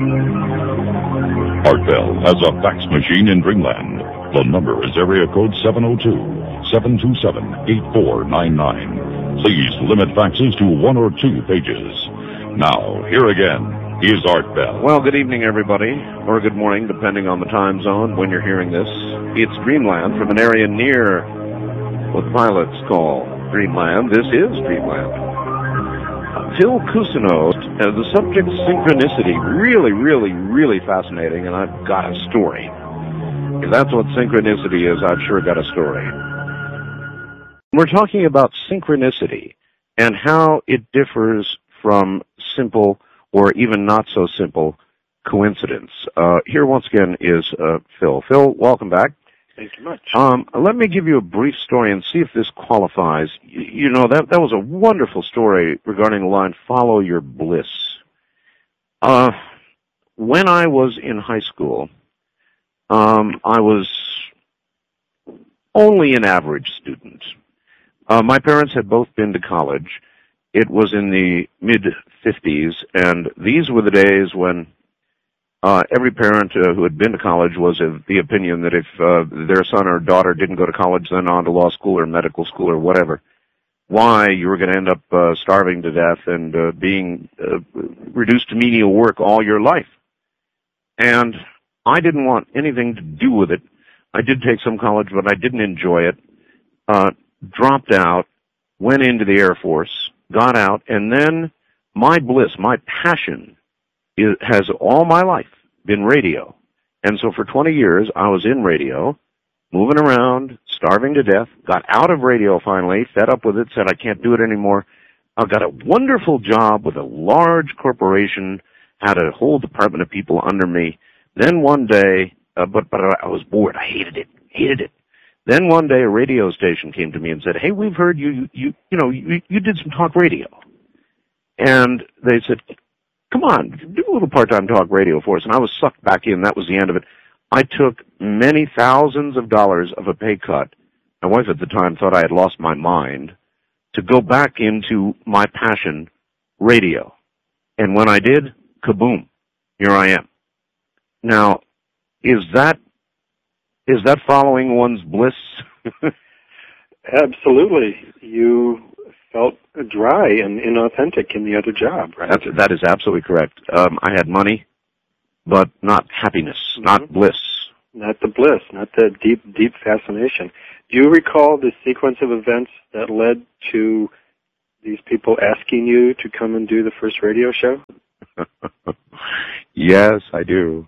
Art Bell has a fax machine in Dreamland. The number is area code 702-727-8499. Please limit faxes to 1 or 2 pages. Now, here again is Art Bell. Well, good evening, everybody, or good morning, depending on the time zone when you're hearing this. It's Dreamland from an area near what pilots call Dreamland. This is Dreamland. Phil Cousineau, the subject synchronicity, really fascinating, and I've got a story. If that's what synchronicity is, I've sure got a story. We're talking about synchronicity and how it differs from simple or even not so simple coincidence. Here once again is Phil. Phil, welcome back. Thank you much. Let me give you a brief story and see if this qualifies. You know, that was a wonderful story regarding the line, follow your bliss. When I was in high school, I was only an average student. My parents had both been to college. It was in the mid-50s, and these were the days when every parent who had been to college was of the opinion that if their son or daughter didn't go to college, then on to law school or medical school or whatever, why you were going to end up starving to death and being reduced to menial work all your life. And I didn't want anything to do with it. I did take some college, but I didn't enjoy it. Dropped out, went into the Air Force, got out, and then my bliss, my passion, has all my life been radio. And so for 20 years, I was in radio, moving around, starving to death, got out of radio finally, fed up with it, said I can't do it anymore. I got a wonderful job with a large corporation, had a whole department of people under me. Then one day, but I was bored. I hated it. Then one day a radio station came to me and said, hey, we've heard you did some talk radio. And they said, come on, do a little part-time talk radio for us. And I was sucked back in. That was the end of it. I took many thousands of dollars of a pay cut. My wife at the time thought I had lost my mind to go back into my passion, radio. And when I did, kaboom, here I am. Now, is that following one's bliss? Absolutely. You felt dry and inauthentic in the other job, right? That is absolutely correct. I had money, but not happiness, not bliss. Not the bliss, not the deep fascination. Do you recall the sequence of events that led to these people asking you to come and do the first radio show? Yes, I do.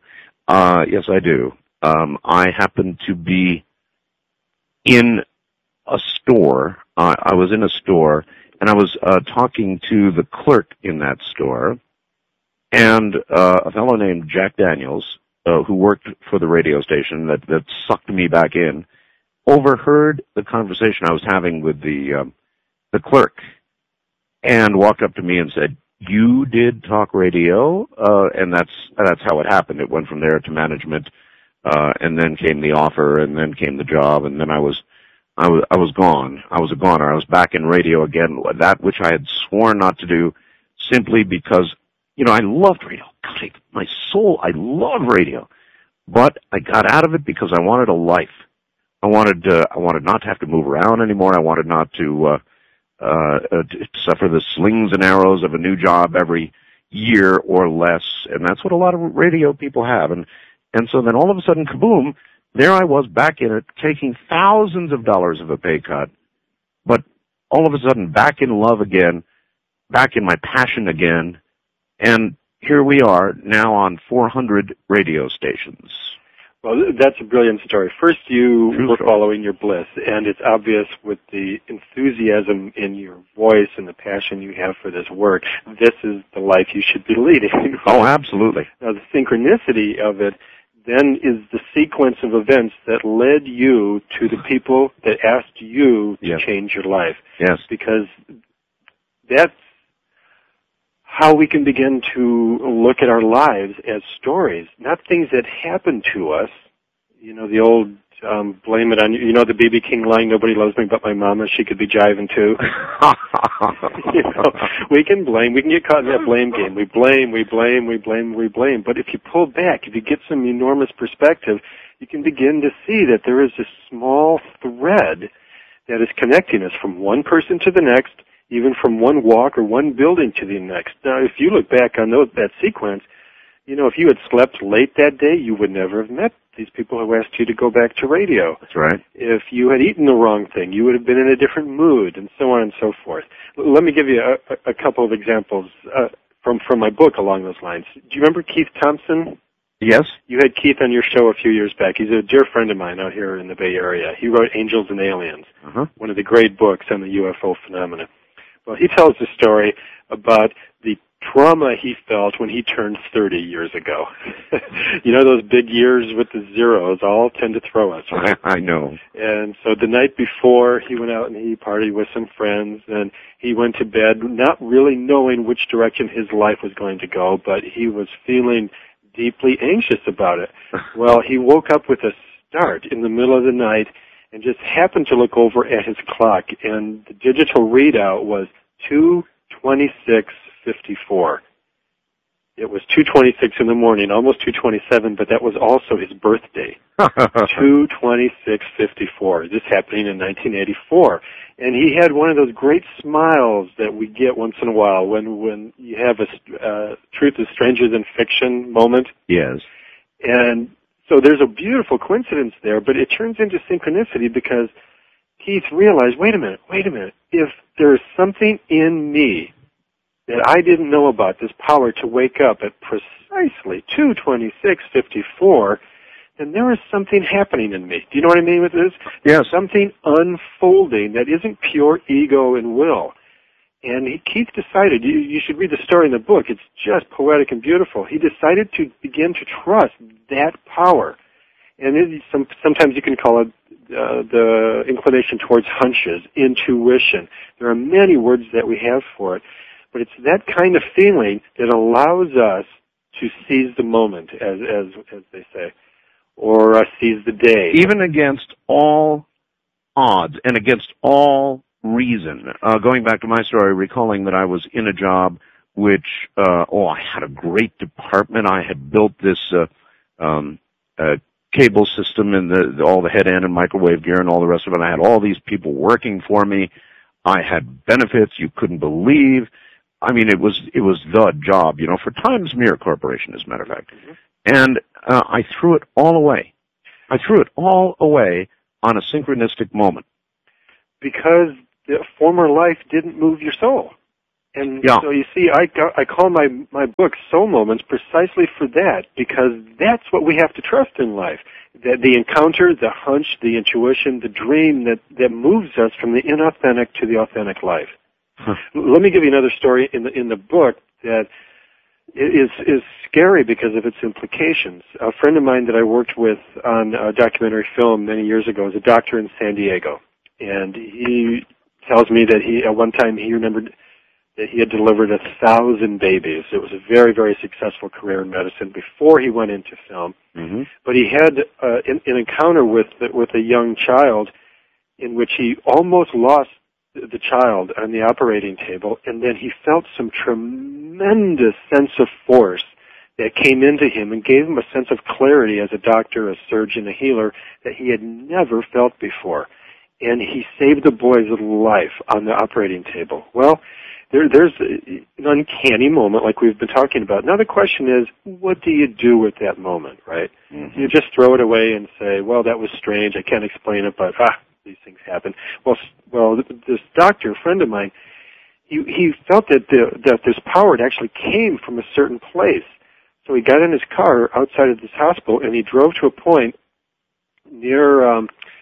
I happened to be in a store. I was in a store, and I was talking to the clerk in that store, and a fellow named Jack Daniels, who worked for the radio station that sucked me back in, overheard the conversation I was having with the clerk, and walked up to me and said, "You did talk radio?" And that's how it happened. It went from there to management, and then came the offer, and then came the job, and then I was gone. I was a goner. I was back in radio again, that which I had sworn not to do, simply because, I loved radio. God, my soul, I love radio. But I got out of it because I wanted a life. I wanted not to have to move around anymore. I wanted not to suffer the slings and arrows of a new job every year or less. And that's what a lot of radio people have. And so then all of a sudden, kaboom, there I was back in it, taking thousands of dollars of a pay cut, but all of a sudden back in love again, back in my passion again, and here we are now on 400 radio stations. Well, that's a brilliant story. First, you were following your bliss, and it's obvious with the enthusiasm in your voice and the passion you have for this work, this is the life you should be leading. Oh, absolutely. Now, the synchronicity of it then is the sequence of events that led you to the people that asked you to change your life. Yes. Because that's how we can begin to look at our lives as stories, not things that happen to us. You know, the old blame it on, you know, the B.B. King line, nobody loves me but my mama, she could be jiving too. You know, we can get caught in that blame game. We blame. But if you pull back, if you get some enormous perspective, you can begin to see that there is a small thread that is connecting us from one person to the next, even from one walk or one building to the next. Now, if you look back on that sequence, you know, if you had slept late that day, you would never have met these people who asked you to go back to radio. That's right. If you had eaten the wrong thing, you would have been in a different mood, and so on and so forth. Let me give you a couple of examples from my book along those lines. Do you remember Keith Thompson? Yes. You had Keith on your show a few years back. He's a dear friend of mine out here in the Bay Area. He wrote Angels and Aliens, one of the great books on the UFO phenomena. Well, he tells the story about the trauma he felt when he turned 30 years ago. You know, those big years with the zeros all tend to throw us, right? I know. And so the night before, he went out and he partied with some friends, and he went to bed not really knowing which direction his life was going to go, but he was feeling deeply anxious about it. Well, he woke up with a start in the middle of the night and just happened to look over at his clock, and the digital readout was 2:26:54. It was 2:26 in the morning, almost 2:27, but that was also his birthday. 2:26:54. This happening in 1984. And he had one of those great smiles that we get once in a while when you have a truth is stranger than fiction moment. Yes. And so there's a beautiful coincidence there, but it turns into synchronicity because Keith realized, wait a minute, if there's something in me that I didn't know about, this power to wake up at precisely 2:26:54, then there is something happening in me. Do you know what I mean with this? Yes. There's something unfolding that isn't pure ego and will. And Keith decided, you should read the story in the book, it's just poetic and beautiful. He decided to begin to trust that power. And sometimes you can call it the inclination towards hunches, intuition. There are many words that we have for it. But it's that kind of feeling that allows us to seize the moment, as they say, or seize the day. Even against all odds and against all reason. Going back to my story, recalling that I was in a job which, I had a great department. I had built this cable system and all the head end and microwave gear and all the rest of it. I had all these people working for me. I had benefits you couldn't believe. I mean, it was the job, you know, for Times Mere Corporation, as a matter of fact. And I threw it all away. I threw it all away on a synchronistic moment. Because the former life didn't move your soul. And so you see, I call my book Soul Moments precisely for that, because that's what we have to trust in life. That the encounter, the hunch, the intuition, the dream that moves us from the inauthentic to the authentic life. Let me give you another story in the book that is scary because of its implications. A friend of mine that I worked with on a documentary film many years ago is a doctor in San Diego, and he tells me that at one time he remembered that he had delivered 1,000 babies. It was a very, very successful career in medicine before he went into film. Mm-hmm. But he had an encounter with a young child in which he almost lost the child on the operating table, and then he felt some tremendous sense of force that came into him and gave him a sense of clarity as a doctor, a surgeon, a healer that he had never felt before. And he saved the boy's life on the operating table. Well, there's an uncanny moment like we've been talking about. Now the question is, what do you do with that moment, right? Mm-hmm. You just throw it away and say, well, that was strange, I can't explain it, but these things happen. Well, this doctor, a friend of mine, he felt that this power actually came from a certain place. So he got in his car outside of this hospital and he drove to a point near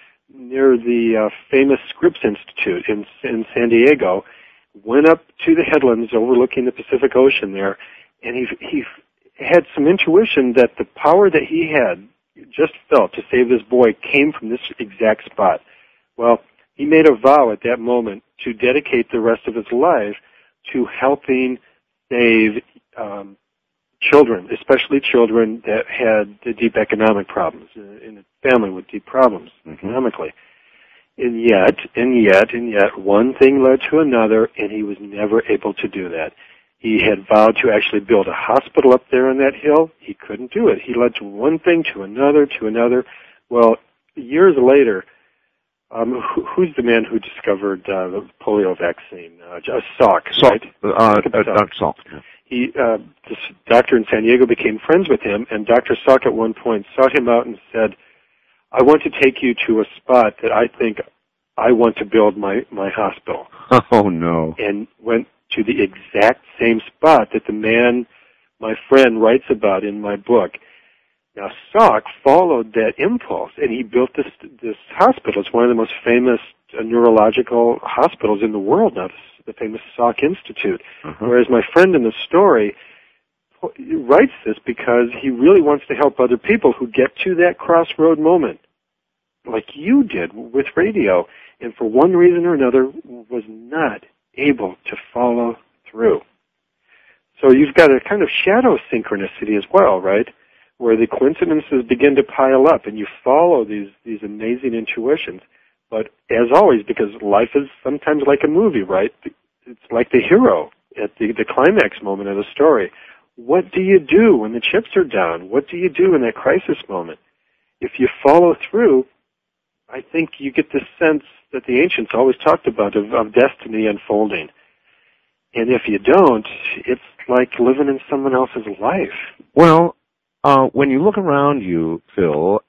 the famous Scripps Institute in San Diego, went up to the headlands overlooking the Pacific Ocean there, and he had some intuition that the power that he had just felt to save this boy came from this exact spot. Well, he made a vow at that moment to dedicate the rest of his life to helping save children, especially children that had deep economic problems, in a family with deep problems economically. And yet, one thing led to another, and he was never able to do that. He had vowed to actually build a hospital up there on that hill. He couldn't do it. He led to one thing, to another, to another. Well, years later, who's the man who discovered the polio vaccine? Salk, right? Dr. Salk. This doctor in San Diego became friends with him, and Dr. Salk at one point sought him out and said, I want to take you to a spot that I think I want to build my hospital. Oh, no. And went to the exact same spot that the man, my friend, writes about in my book. Now, Salk followed that impulse, and he built this hospital. It's one of the most famous neurological hospitals in the world now, the famous Salk Institute. Whereas my friend in the story writes this because he really wants to help other people who get to that crossroad moment, like you did with radio, and for one reason or another was not able to follow through. So you've got a kind of shadow synchronicity as well, right? Where the coincidences begin to pile up and you follow these amazing intuitions. But as always, because life is sometimes like a movie, right? It's like the hero at the climax moment of the story. What do you do when the chips are down? What do you do in that crisis moment? If you follow through, I think you get this sense that the ancients always talked about of destiny unfolding. And if you don't, it's like living in someone else's life. Well, when you look around you, Phil,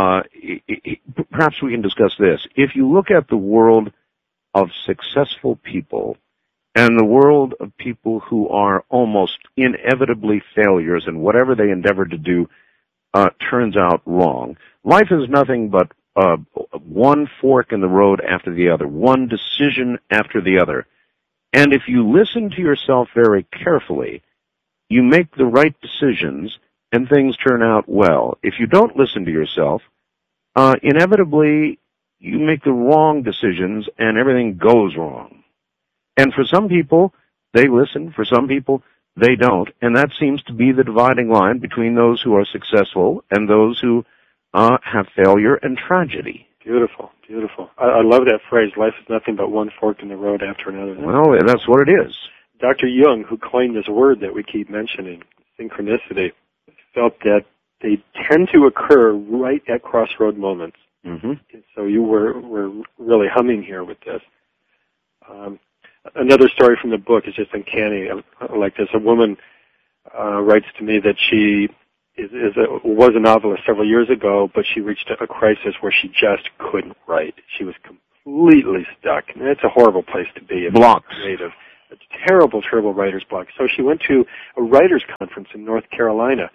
perhaps we can discuss this. If you look at the world of successful people and the world of people who are almost inevitably failures and whatever they endeavor to do turns out wrong, life is nothing but one fork in the road after the other, one decision after the other. And if you listen to yourself very carefully, you make the right decisions and things turn out well. If you don't listen to yourself, inevitably you make the wrong decisions and everything goes wrong. And for some people, they listen. For some people, they don't. And that seems to be the dividing line between those who are successful and those who have failure and tragedy. Beautiful, beautiful. I love that phrase, life is nothing but one fork in the road after another. Well, that's what it is. Dr. Jung, who coined this word that we keep mentioning, synchronicity, felt that they tend to occur right at crossroad moments. And so you were really humming here with this. Another story from the book is just uncanny. I like this. A woman writes to me that she was a novelist several years ago, but she reached a crisis where she just couldn't write. She was completely stuck. And it's a horrible place to be. Blocked. Creative. A terrible, terrible writer's block. So she went to a writer's conference in North Carolina.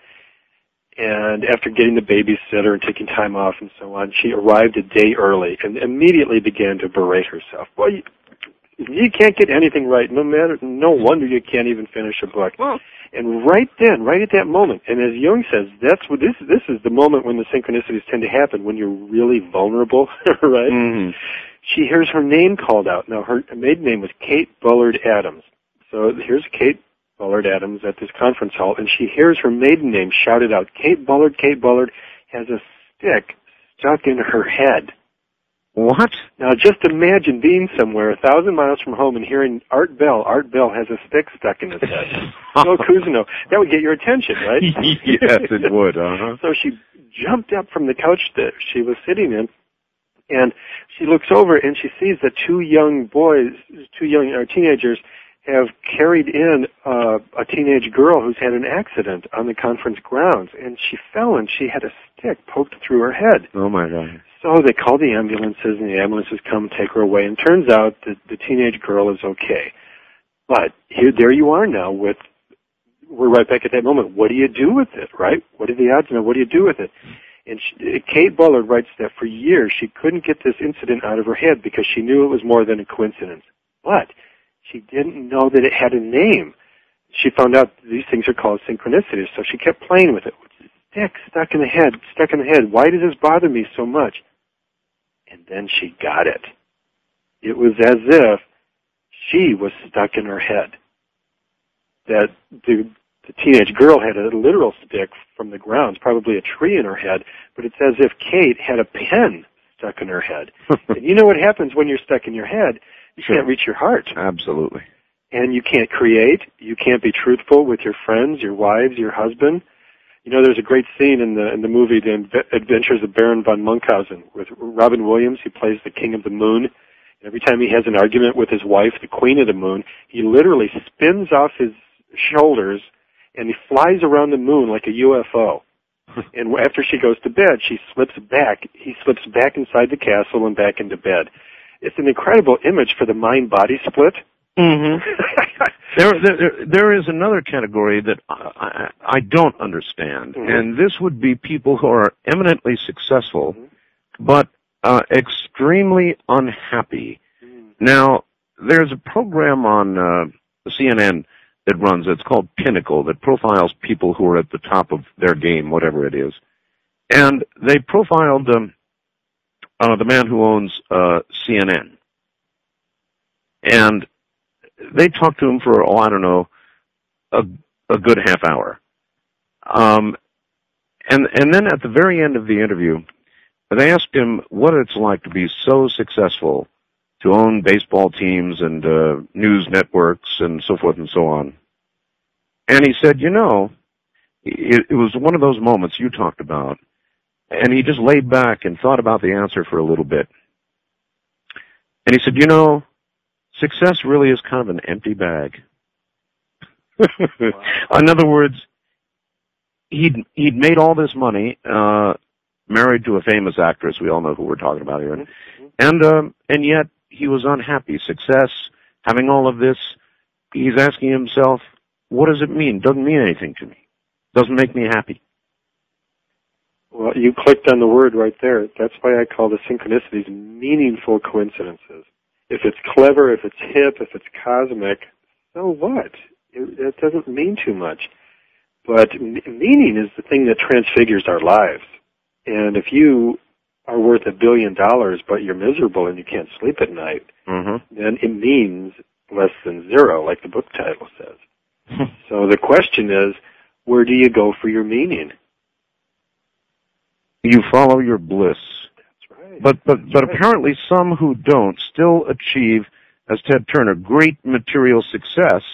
And after getting the babysitter and taking time off and so on, she arrived a day early and immediately began to berate herself. Well, you can't get anything right. No wonder you can't even finish a book. Well, and right then, right at that moment, and as Jung says, that's what this is the moment when the synchronicities tend to happen, when you're really vulnerable, right? She hears her name called out. Now, her maiden name was Kate Bullard Adams. So here's Kate Bullard Adams at this conference hall, and she hears her maiden name shouted out. Kate Bullard has a stick stuck in her head. What? Now, just imagine being somewhere 1,000 miles from home and hearing Art Bell has a stick stuck in his head. Bill Cousineau. That would get your attention, right? Yes, it would. So she jumped up from the couch that she was sitting in, and she looks over and she sees that two young teenagers have carried in a teenage girl who's had an accident on the conference grounds, and she fell and she had a stick poked through her head. Oh, my God. So they call the ambulances, and the ambulances come take her away, and turns out that the teenage girl is okay. But there you are now we're right back at that moment. What do you do with it, right? What are the odds now? What do you do with it? And Kate Bullard writes that for years she couldn't get this incident out of her head because she knew it was more than a coincidence. But she didn't know that it had a name. She found out these things are called synchronicities, so she kept playing with it. Stick stuck in the head. Why does this bother me so much? And then she got it. It was as if she was stuck in her head. That the the teenage girl had a literal stick from the grounds, probably a tree in her head, but it's as if Kate had a pen stuck in her head. And you know what happens when you're stuck in your head? You can't reach your heart. Absolutely. And you can't create. You can't be truthful with your friends, your wives, your husband. You know, there's a great scene in the movie The Adventures of Baron von Munchausen with Robin Williams. He plays the King of the Moon. And every time he has an argument with his wife, the Queen of the Moon, he literally spins off his shoulders and he flies around the moon like a UFO. And after she goes to bed, he slips back inside the castle and back into bed. It's an incredible image for the mind-body split. Mm-hmm. There is another category that I don't understand, and this would be people who are eminently successful, but extremely unhappy. Now, there's a program on CNN that runs, it's called Pinnacle, that profiles people who are at the top of their game, whatever it is. And they profiled the man who owns CNN. And they talked to him for, I don't know, a good half hour. And then at the very end of the interview, they asked him what it's like to be so successful, to own baseball teams and news networks and so forth and so on. And he said, you know, it was one of those moments you talked about, and he just laid back and thought about the answer for a little bit. And he said, you know, success really is kind of an empty bag. Wow. In other words, he'd made all this money, married to a famous actress. We all know who we're talking about here. And yet he was unhappy. Success, having all of this, he's asking himself, what does it mean? Doesn't mean anything to me. Doesn't make me happy. Well, you clicked on the word right there. That's why I call the synchronicities meaningful coincidences. If it's clever, if it's hip, if it's cosmic, so what? It doesn't mean too much. But meaning is the thing that transfigures our lives. And if you are worth $1 billion, but you're miserable and you can't sleep at night, then it means less than zero, like the book title says. So the question is, where do you go for your meaning? You follow your bliss. That's right. But apparently some who don't still achieve, as Ted Turner, great material success,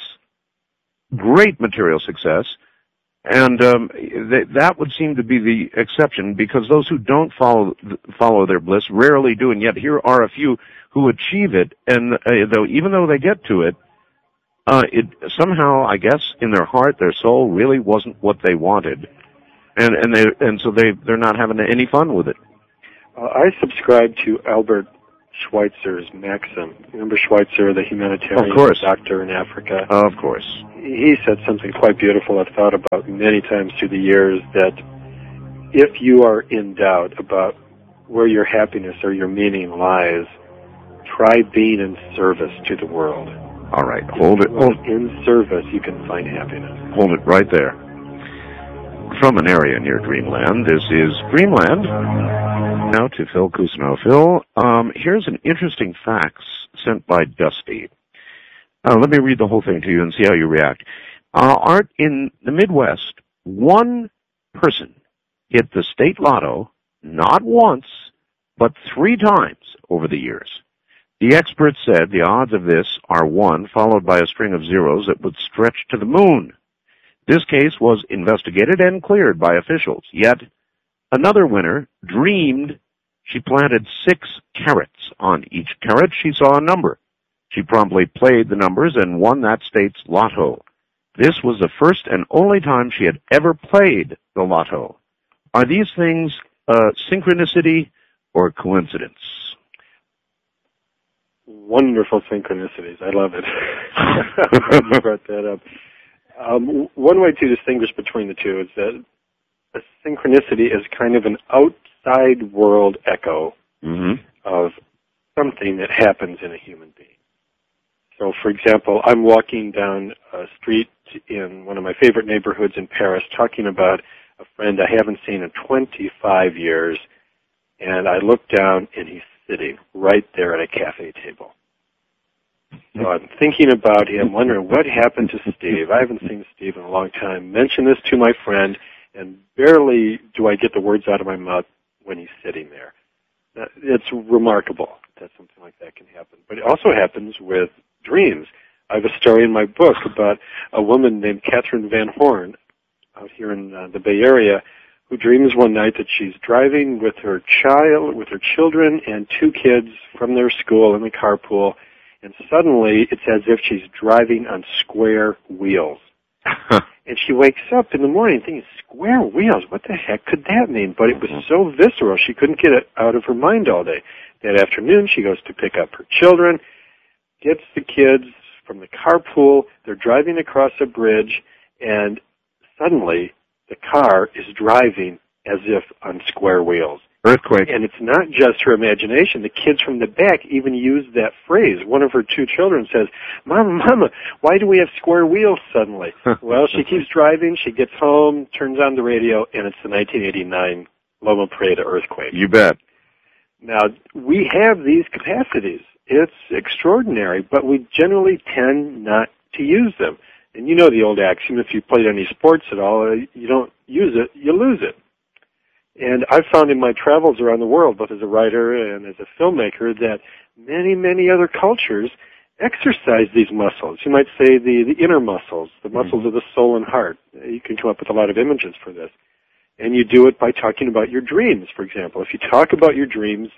and that would seem to be the exception, because those who don't follow their bliss rarely do, and yet here are a few who achieve it, and even though they get to it, it somehow, I guess, in their heart, their soul really wasn't what they wanted, and so they're not having any fun with it. I subscribe to Albert Schweitzer's maxim. Remember Schweitzer, the humanitarian doctor in Africa? Of course. He said something quite beautiful I've thought about many times through the years, that if you are in doubt about where your happiness or your meaning lies, try being in service to the world. All right, hold it. In service, you can find happiness. Hold it right there. From an area near Dreamland, this is Dreamland. Now to Phil Cousineau. Phil, here's an interesting fax sent by Dusty. Let me read the whole thing to you and see how you react. Art, in the Midwest, one person hit the state lotto not once, but 3 times over the years. The experts said the odds of this are 1 followed by a string of zeros that would stretch to the moon. This case was investigated and cleared by officials, yet another winner dreamed she planted 6 carrots. On each carrot, she saw a number. She promptly played the numbers and won that state's lotto. This was the first and only time she had ever played the lotto. Are these things synchronicity or coincidence? Wonderful synchronicities. I love it. You brought that up. One way to distinguish between the two is that a synchronicity is kind of an outside world echo of something that happens in a human being. So, for example, I'm walking down a street in one of my favorite neighborhoods in Paris talking about a friend I haven't seen in 25 years, and I look down and he's sitting right there at a cafe table. So I'm thinking about him, wondering what happened to Steve. I haven't seen Steve in a long time. Mention this to my friend, and barely do I get the words out of my mouth when he's sitting there. It's remarkable that something like that can happen. But it also happens with dreams. I have a story in my book about a woman named Catherine Van Horn out here in the Bay Area who dreams one night that she's driving with her children and two kids from their school in the carpool, and suddenly it's as if she's driving on square wheels. And she wakes up in the morning thinking, square wheels, what the heck could that mean? But it was so visceral, she couldn't get it out of her mind all day. That afternoon, she goes to pick up her children, gets the kids from the carpool, they're driving across a bridge, and suddenly the car is driving as if on square wheels. Earthquake. And it's not just her imagination. The kids from the back even use that phrase. One of her two children says, Mama, why do we have square wheels suddenly? Well, she keeps driving, she gets home, turns on the radio, and it's the 1989 Loma Prieta earthquake. You bet. Now, we have these capacities. It's extraordinary, but we generally tend not to use them. And you know the old axiom, if you played any sports at all, you don't use it, you lose it. And I've found in my travels around the world, both as a writer and as a filmmaker, that many, many other cultures exercise these muscles. You might say the inner muscles, the muscles of the soul and heart. You can come up with a lot of images for this. And you do it by talking about your dreams, for example. If you talk about your dreams,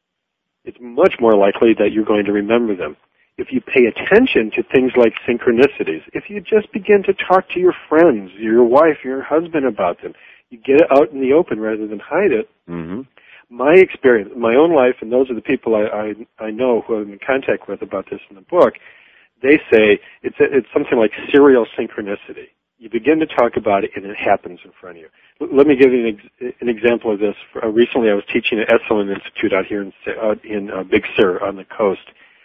it's much more likely that you're going to remember them. If you pay attention to things like synchronicities, if you just begin to talk to your friends, your wife, your husband about them, you get it out in the open rather than hide it. Mm-hmm. My experience, my own life, and those are the people I know who I'm in contact with about this in the book, they say it's something like serial synchronicity. You begin to talk about it, and it happens in front of you. Let me give you an example of this. Recently, I was teaching at Esalen Institute out here in Big Sur on the coast,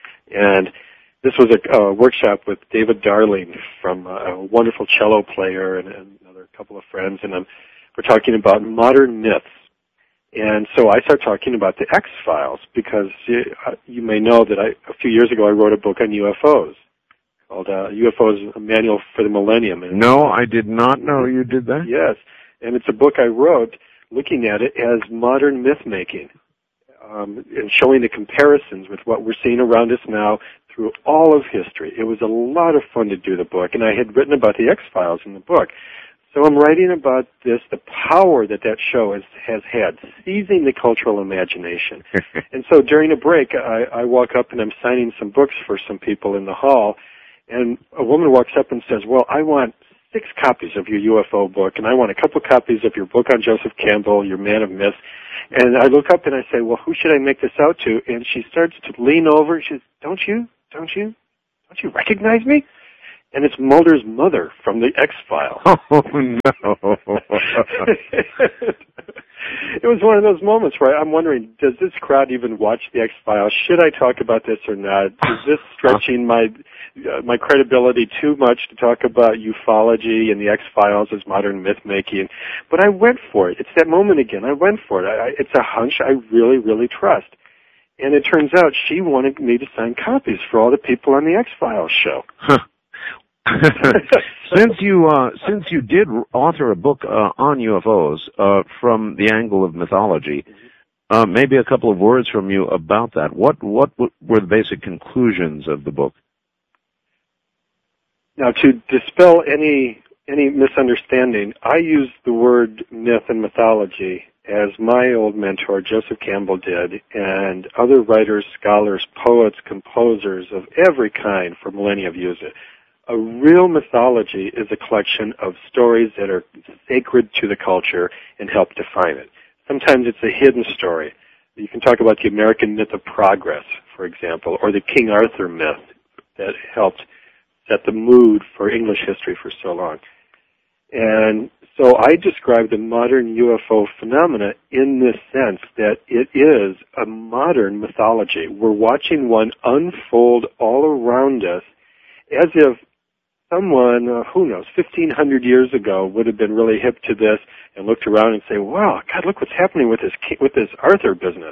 and this was a workshop with David Darling, from a wonderful cello player, and another couple of friends, and we're talking about modern myths. And so I start talking about the X-Files, because you may know that a few years ago I wrote a book on UFOs called UFOs, A Manual for the Millennium. And no, I did not know you did that. Yes, and it's a book I wrote looking at it as modern myth-making, and showing the comparisons with what we're seeing around us now through all of history. It was a lot of fun to do the book, and I had written about the X-Files in the book. So I'm writing about this, the power that show has had, seizing the cultural imagination. And so during a break, I walk up and I'm signing some books for some people in the hall, and a woman walks up and says, well, I want 6 copies of your UFO book, and I want a couple copies of your book on Joseph Campbell, your Man of Myth. And I look up and I say, well, who should I make this out to? And she starts to lean over. She says, don't you recognize me? And it's Mulder's mother from the X-Files. Oh, no. It was one of those moments where I'm wondering, does this crowd even watch the X-Files? Should I talk about this or not? Is this stretching my credibility too much to talk about ufology and the X-Files as modern myth-making? But I went for it. It's that moment again. I went for it. It's a hunch I really, really trust. And it turns out she wanted me to sign copies for all the people on the X-Files show. Huh. Since you did author a book on UFOs from the angle of mythology, maybe a couple of words from you about that. What were the basic conclusions of the book? Now, to dispel any misunderstanding, I use the word myth and mythology as my old mentor Joseph Campbell did, and other writers, scholars, poets, composers of every kind for millennia have used it. A real mythology is a collection of stories that are sacred to the culture and help define it. Sometimes it's a hidden story. You can talk about the American myth of progress, for example, or the King Arthur myth that helped set the mood for English history for so long. And so I describe the modern UFO phenomena in this sense that it is a modern mythology. We're watching one unfold all around us as if someone, 1,500 years ago would have been really hip to this and looked around and say, wow, God, look what's happening with this Arthur business.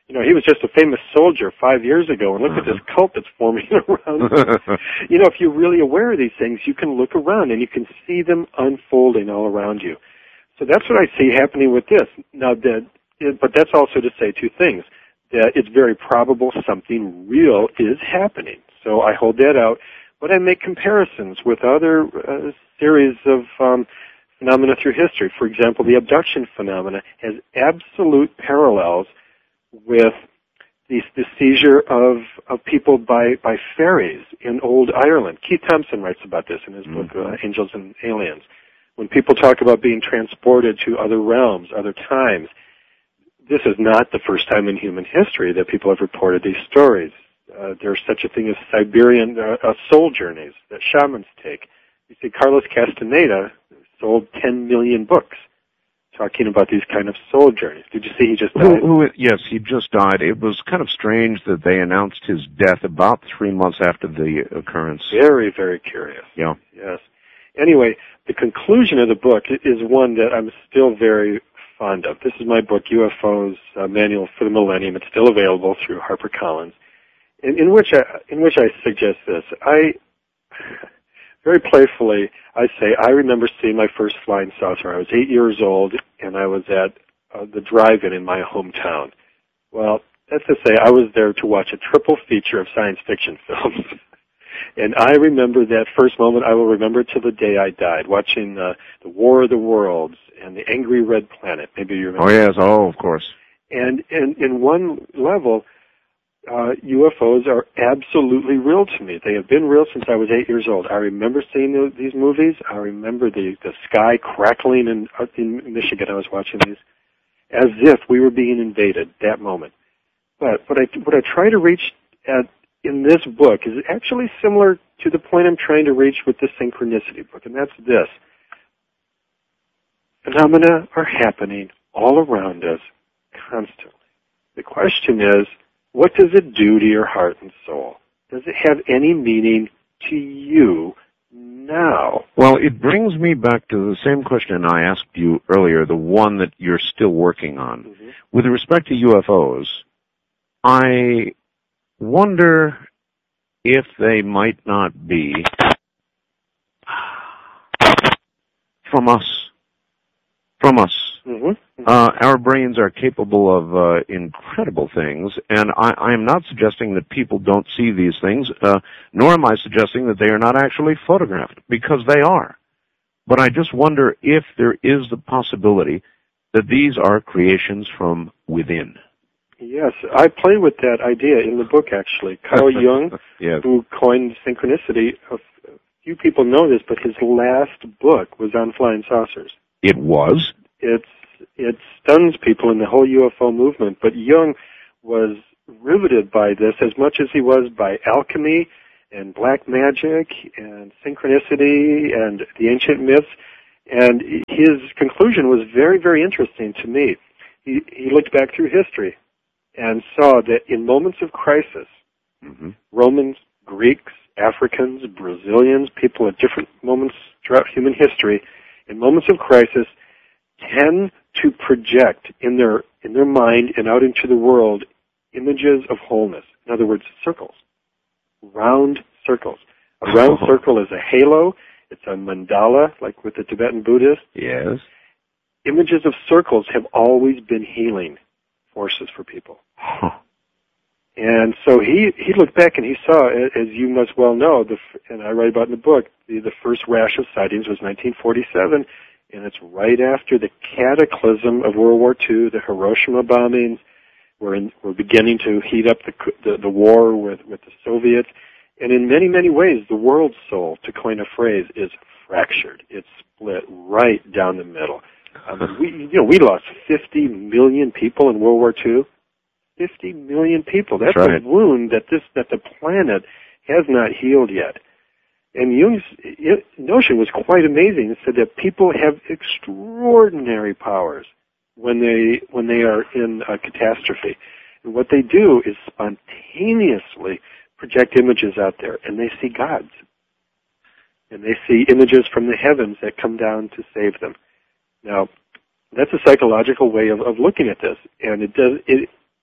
he was just a famous soldier 5 years ago, and look at this cult that's forming around him. If you're really aware of these things, you can look around and you can see them unfolding all around you. So that's what I see happening with this. Now, but that's also to say two things. That it's very probable something real is happening. So I hold that out, but I make comparisons with other series of phenomena through history. For example, the abduction phenomena has absolute parallels with the seizure of people by fairies in old Ireland. Keith Thompson writes about this in his book, Angels and Aliens. When people talk about being transported to other realms, other times, this is not the first time in human history that people have reported these stories. There's such a thing as Siberian soul journeys that shamans take. You see, Carlos Castaneda sold 10 million books talking about these kind of soul journeys. Did you see he just died? Yes, he just died. It was kind of strange that they announced his death about 3 months after the occurrence. Very, very curious. Yeah. Yes. Anyway, the conclusion of the book is one that I'm still very fond of. This is my book, UFOs, Manual for the Millennium. It's still available through HarperCollins, in which I suggest this. Very playfully, I say, I remember seeing my first flying saucer. I was 8 years old, and I was at the drive-in in my hometown. Well, that's to say, I was there to watch a triple feature of science fiction films. And I remember that first moment. I will remember it till the day I died, watching the War of the Worlds and the Angry Red Planet. Maybe you remember. Oh, yes. Oh, of course. And in one level, UFOs are absolutely real to me. They have been real since I was 8 years old. I remember seeing these movies. I remember the sky crackling in Michigan. I was watching these as if we were being invaded that moment. But what I try to reach at in this book is actually similar to the point I'm trying to reach with the Synchronicity book, and that's this. Phenomena are happening all around us constantly. The question is, what does it do to your heart and soul? Does it have any meaning to you now? Well, it brings me back to the same question I asked you earlier, the one that you're still working on. Mm-hmm. With respect to UFOs, I wonder if they might not be from us. Mm-hmm. Our brains are capable of incredible things, and I am not suggesting that people don't see these things, nor am I suggesting that they are not actually photographed, because they are. But I just wonder if there is the possibility that these are creations from within. Yes, I play with that idea in the book, actually. Carl Jung, yes, who coined synchronicity, a few people know this, but his last book was on flying saucers. It was? It stuns people in the whole UFO movement, but Jung was riveted by this as much as he was by alchemy and black magic and synchronicity and the ancient myths, and his conclusion was very, very interesting to me. He looked back through history and saw that in moments of crisis, mm-hmm. Romans, Greeks, Africans, Brazilians, people at different moments throughout human history, in moments of crisis, tend to project in their mind and out into the world images of wholeness. In other words, circles, round circles. A round circle is a halo. It's a mandala, like with the Tibetan Buddhists. Yes. Images of circles have always been healing forces for people. And so he looked back and he saw, as you must well know, and I write about in the book, the first rash of sightings was 1947, and it's right after the cataclysm of World War II, the Hiroshima bombings. We're beginning to heat up the war with the Soviets, and in many, many ways, the world's soul, to coin a phrase, is fractured. It's split right down the middle. We lost 50 million people in World War II. 50 million people. That's right. A wound that the planet has not healed yet. And Jung's notion was quite amazing. It said that people have extraordinary powers when they are in a catastrophe. And what they do is spontaneously project images out there, and they see gods. And they see images from the heavens that come down to save them. Now, that's a psychological way of looking at this, and it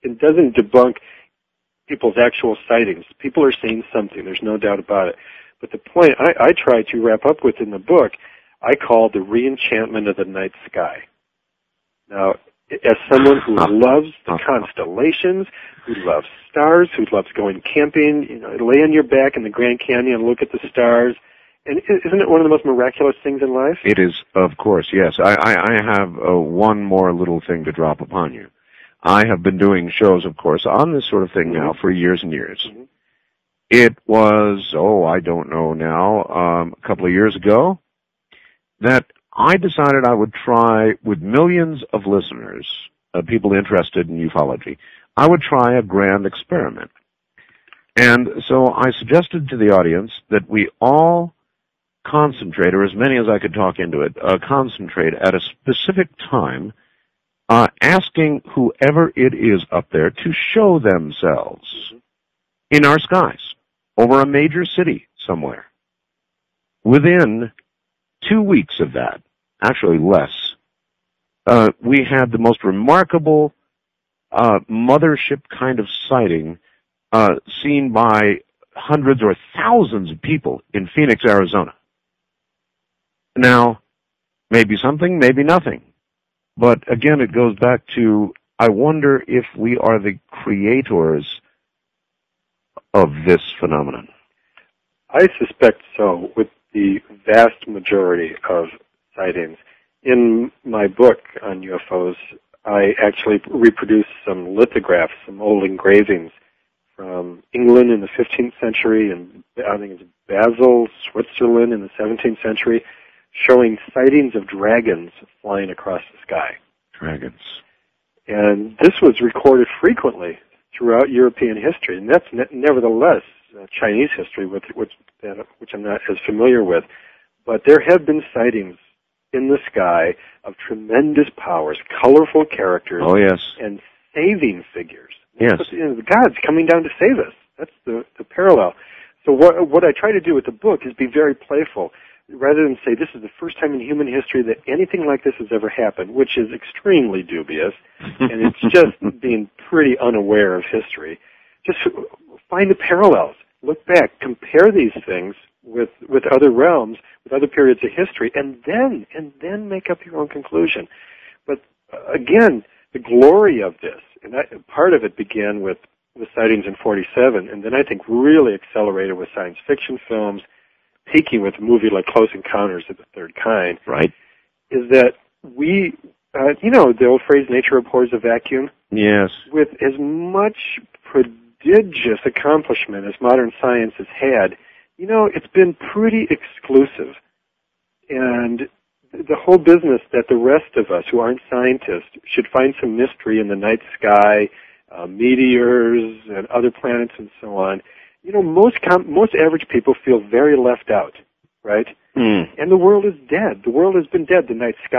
it doesn't debunk people's actual sightings. People are seeing something. There's no doubt about it. But the point I try to wrap up with in the book, I call the re-enchantment of the night sky. Now, as someone who loves the constellations, who loves stars, who loves going camping, lay on your back in the Grand Canyon and look at the stars. And isn't it one of the most miraculous things in life? It is, of course, yes. I have one more little thing to drop upon you. I have been doing shows, of course, on this sort of thing now for years and years. Mm-hmm. It was, I don't know now, a couple of years ago, that I decided I would try, with millions of listeners, people interested in ufology, I would try a grand experiment. And so I suggested to the audience that we all concentrate, or as many as I could talk into it, concentrate at a specific time, asking whoever it is up there to show themselves in our skies, over a major city somewhere. Within 2 weeks of that, actually less, we had the most remarkable mothership kind of sighting seen by hundreds or thousands of people in Phoenix, Arizona. Now, maybe something, maybe nothing. But again, it goes back to, I wonder if we are the creators of this phenomenon. I suspect so, with the vast majority of sightings. In my book on UFOs, I actually reproduced some lithographs, some old engravings from England in the 15th century, and I think it's Basel, Switzerland in the 17th century, showing sightings of dragons flying across the sky. Dragons. And this was recorded frequently throughout European history, and that's nevertheless Chinese history, which I'm not as familiar with. But there have been sightings in the sky of tremendous powers, colorful characters, and saving figures. Yes. The God's coming down to save us. That's the parallel. So what I try to do with the book is be very playful. Rather than say this is the first time in human history that anything like this has ever happened, which is extremely dubious, and it's just being pretty unaware of history, just find the parallels. Look back, compare these things with other realms, with other periods of history, and then make up your own conclusion. But again, the glory of this, and part of it began with the sightings in 1947, and then I think really accelerated with science fiction films, peaking with a movie like Close Encounters of the Third Kind, right? Is that we, the old phrase, nature abhors a vacuum? Yes. With as much prodigious accomplishment as modern science has had, it's been pretty exclusive. And the whole business that the rest of us who aren't scientists should find some mystery in the night sky, meteors and other planets and so on, most average people feel very left out, right? And the world is dead. The world has been dead. The night sky